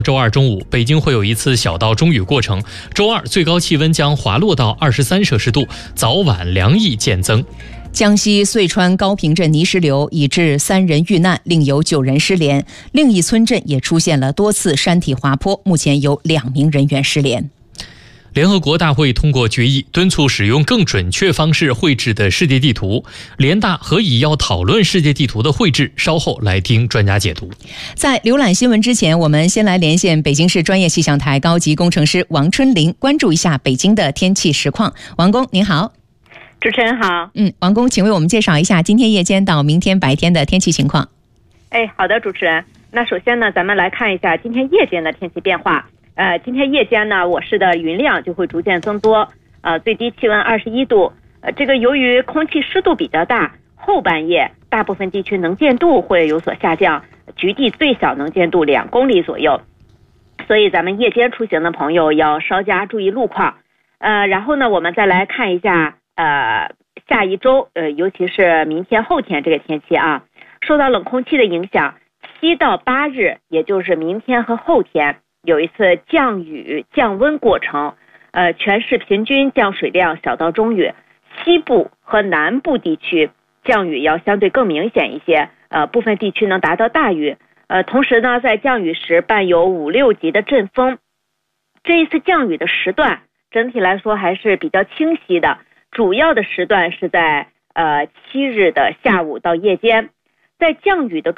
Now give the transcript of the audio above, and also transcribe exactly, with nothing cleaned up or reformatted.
周二中午，北京会有一次小到中雨过程。周二最高气温将滑落到二十三摄氏度，早晚凉意渐增。 江西遂川高坪镇泥石流已致三人遇难，另有九人失联。另一村镇也出现了多次山体滑坡，目前有两名人员失联。 联合国大会通过决议，敦促使用更准确方式绘制的世界地图。联大何以要讨论世界地图的绘制？稍后来听专家解读。 在浏览新闻之前，我们先来连线北京市专业气象台高级工程师王春玲，关注一下北京的天气实况。王工您好。 主持人好。 嗯，王工，请为我们介绍一下今天夜间到明天白天的天气情况。 哎，好的，主持人。那首先呢，咱们来看一下今天夜间的天气变化。呃，今天夜间呢，我市的云量就会逐渐增多，呃，最低气温二十一度。呃，这个由于空气湿度比较大，后半夜大部分地区能见度会有所下降，局地最小能见度两公里左右。所以咱们夜间出行的朋友要稍加注意路况。呃，然后呢，我们再来看一下呃下一周，呃，尤其是明天后天这个天气啊，受到冷空气的影响，七到八日，也就是明天和后天，有一次降雨降温过程，呃，全市平均降水量小到中雨，西部和南部地区降雨要相对更明显一些，呃，部分地区能达到大雨，呃，同时呢，在降雨时伴有五六级的阵风。这一次降雨的时段整体来说还是比较清晰的，主要的时段是在呃七日的下午到夜间，在降雨的